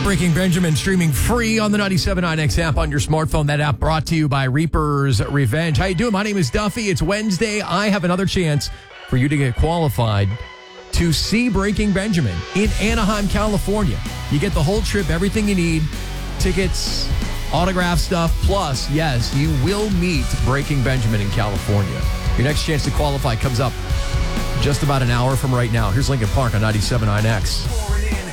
Breaking Benjamin streaming free on the 97.9X app on your smartphone. That app brought to you by Reaper's Revenge. How you doing? My name is Duffy. It's Wednesday. I have another chance for you to get qualified to see Breaking Benjamin in Anaheim, California. You get the whole trip, everything you need, tickets, autograph stuff. Plus, yes, you will meet Breaking Benjamin in California. Your next chance to qualify comes up just about an hour from right now. Here's Lincoln Park on 97.9X.